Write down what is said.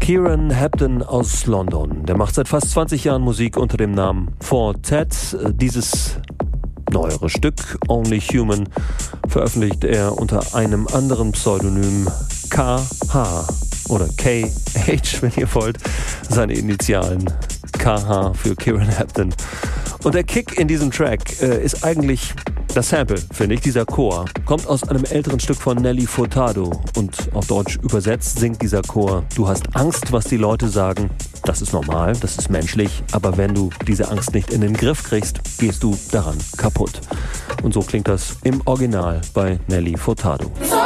Kieran Hebden aus London. Der macht seit fast 20 Jahren Musik unter dem Namen Four-Tet. Dieses neuere Stück, Only Human, veröffentlicht er unter einem anderen Pseudonym, KH oder KH, wenn ihr wollt, seine Initialen. KH für Kieran Hebden. Und der Kick in diesem Track ist eigentlich das Sample, finde ich. Dieser Chor kommt aus einem älteren Stück von Nelly Furtado und auf Deutsch übersetzt singt dieser Chor: Du hast Angst, was die Leute sagen. Das ist normal, das ist menschlich, aber wenn du diese Angst nicht in den Griff kriegst, gehst du daran kaputt. Und so klingt das im Original bei Nelly Furtado.